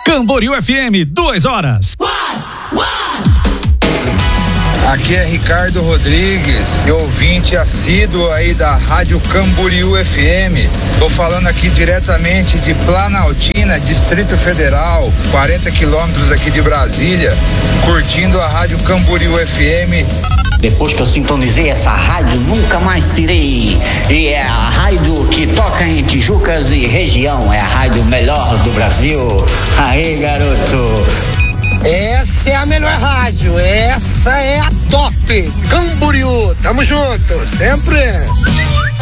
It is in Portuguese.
Camboriú FM, 2 horas. Aqui é Ricardo Rodrigues, ouvinte assíduo aí da Rádio Camboriú FM. Tô falando aqui diretamente de Planaltina, Distrito Federal, 40 quilômetros aqui de Brasília, curtindo a Rádio Camboriú FM. Depois que eu sintonizei essa rádio, nunca mais tirei. E é a rádio que toca em Tijucas e região. É a rádio melhor do Brasil. Aí, garoto. Essa é a melhor rádio. Essa é a top. Camboriú, tamo junto, sempre.